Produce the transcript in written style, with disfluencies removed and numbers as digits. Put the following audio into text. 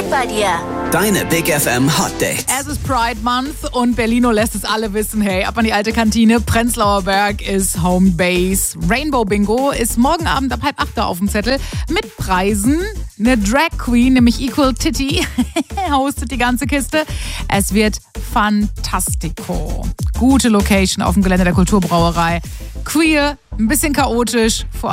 bei dir. Deine Big FM Hot Dates. Es ist Pride Month und Berlino lässt es alle wissen. Hey, ab an die alte Kantine. Prenzlauer Berg ist Home Base. Rainbow Bingo ist morgen Abend ab 7:30 auf dem Zettel mit Preisen. Eine Drag Queen, nämlich Equal Titty, hostet die ganze Kiste. Es wird fantastico. Gute Location auf dem Gelände der Kulturbrauerei. Queer, ein bisschen chaotisch, vor